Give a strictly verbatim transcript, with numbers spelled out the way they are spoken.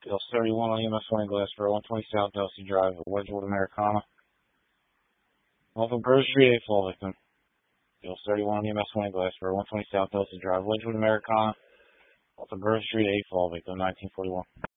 Field thirty-one on E M S one in Glassboro, one twenty South Delsey Drive, Wedgewood, Americana. Off of Grove Street, eight fall victim. Field thirty-one on E M S one in Glassboro, one twenty South Delsey Drive, Wedgewood, Americana. Off of Grove Street, eight fall victim, nineteen forty-one.